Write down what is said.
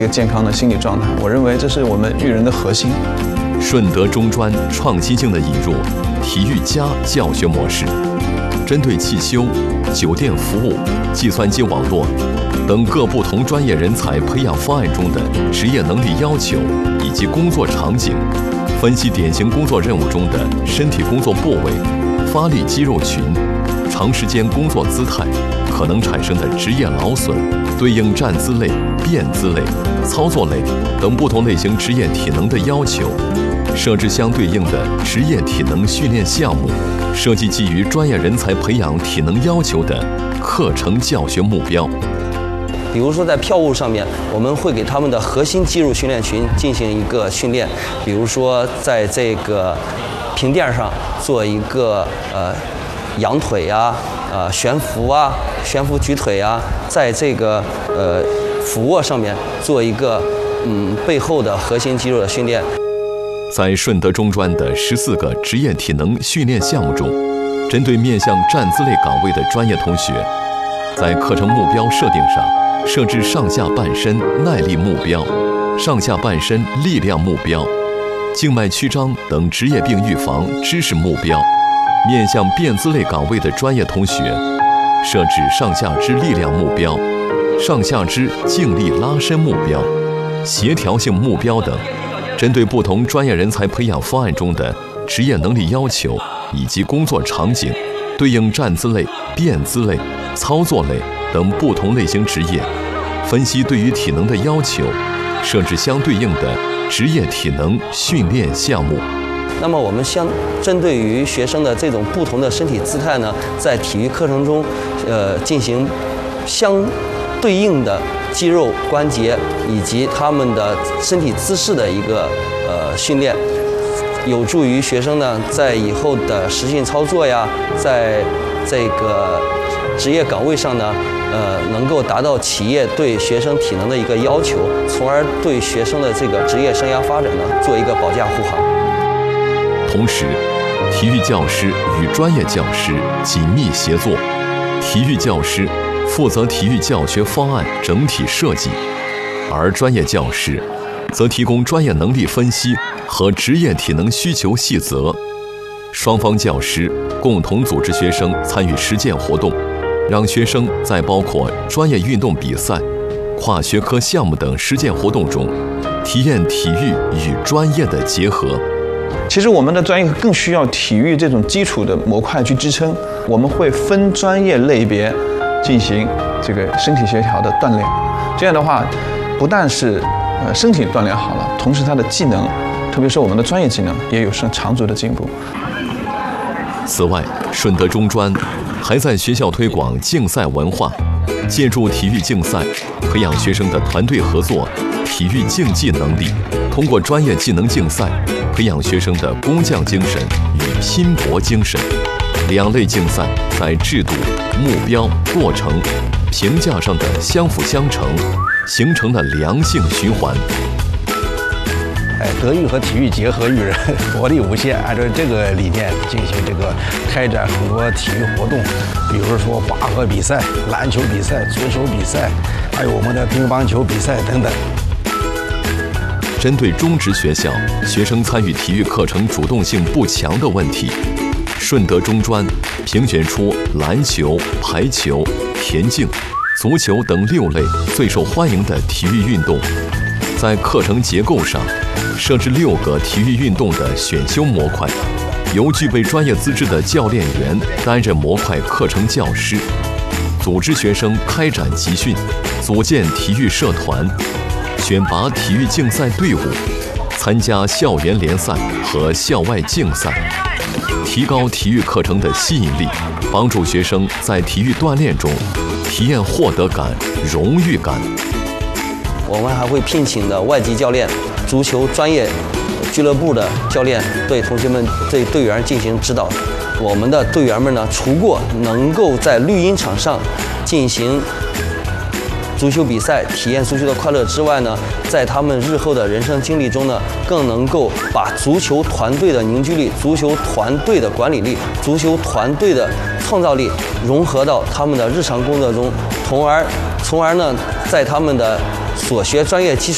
一个健康的心理状态。我认为这是我们育人的核心。 顺德中专创新性的引入体育+教学模式，针对汽修、酒店服务、计算机网络等各不同专业人才培养方案中的职业能力要求以及工作场景，分析典型工作任务中的身体工作部位、发力肌肉群、长时间工作姿态可能产生的职业劳损，对应站姿类、变姿类、操作类等不同类型职业体能的要求，设置相对应的职业体能训练项目，设计基于专业人才培养体能要求的课程教学目标。 比如说在票务上面，我们会给他们的核心肌肉训练群进行一个训练，比如说在这个平垫上做一个仰腿啊、悬浮啊、悬浮举腿啊，在这个俯卧上面做一个背后的核心肌肉的训练。 在顺德中专的14个职业体能训练项目中，针对面向站姿类岗位的专业同学，在课程目标设定上设置上下半身耐力目标、上下半身力量目标、静脉曲张等职业病预防知识目标。面向变姿类岗位的专业同学，设置上下肢力量目标、上下肢静力拉伸目标、协调性目标等，针对不同专业人才培养方案中的职业能力要求以及工作场景，对应站姿类、变姿类、操作类等不同类型职业，分析对于体能的要求，设置相对应的职业体能训练项目。 那么我们针对于学生的这种不同的身体姿态呢，在体育课程中，进行相对应的肌肉关节以及他们的身体姿势的一个训练，有助于学生呢在以后的实训操作呀，在这个职业岗位上呢，能够达到企业对学生体能的一个要求，从而对学生的这个职业生涯发展呢做一个保驾护航。 同时，体育教师与专业教师紧密协作，体育教师负责体育教学方案整体设计，而专业教师则提供专业能力分析和职业体能需求细则。双方教师共同组织学生参与实践活动，让学生在包括专业运动比赛、跨学科项目等实践活动中，体验体育与专业的结合。 其实我们的专业更需要体育这种基础的模块去支撑，我们会分专业类别进行这个身体协调的锻炼。这样的话，不但是身体锻炼好了，同时他的技能，特别是我们的专业技能，也有长足的进步。 此外，顺德中专还在学校推广竞赛文化，借助体育竞赛，培养学生的团队合作、体育竞技能力，通过专业技能竞赛，培养学生的工匠精神与拼搏精神。两类竞赛在制度、目标、过程、评价上的相辅相成，形成了良性循环。 德育和体育结合育人，活力无限。按照这个理念进行这个开展很多体育活动，比如说滑河比赛、篮球比赛、足球比赛，还有我们的乒乓球比赛等等。 针对中职学校学生参与体育课程主动性不强的问题，顺德中专评选出篮球、排球、田径、足球等6类最受欢迎的体育运动，在课程结构上设置6个体育运动的选修模块，由具备专业资质的教练员担任模块课程教师，组织学生开展集训，组建体育社团，选拔体育竞赛队伍，参加校园联赛和校外竞赛，提高体育课程的吸引力，帮助学生在体育锻炼中体验获得感、荣誉感。 我们还会聘请的外籍教练、足球专业俱乐部的教练对同学们、对队员进行指导。我们的队员们呢，除过能够在绿茵场上进行足球比赛，体验足球的快乐之外呢，在他们日后的人生经历中呢，更能够把足球团队的凝聚力、足球团队的管理力、足球团队的创造力融合到他们的日常工作中，从而呢，在他们的所学专业基础